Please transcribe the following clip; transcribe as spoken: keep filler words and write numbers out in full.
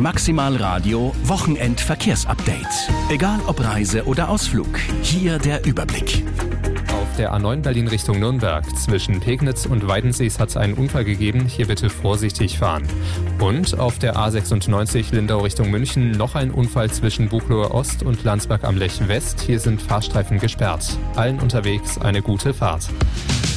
Maximal Radio Wochenendverkehrsupdate. Egal ob Reise oder Ausflug, hier der Überblick. Auf der A neun Berlin Richtung Nürnberg zwischen Pegnitz und Weidensees hat es einen Unfall gegeben. Hier bitte vorsichtig fahren. Und auf der A sechsundneunzig Lindau Richtung München noch ein Unfall zwischen Buchloe Ost und Landsberg am Lech West. Hier sind Fahrstreifen gesperrt. Allen unterwegs eine gute Fahrt.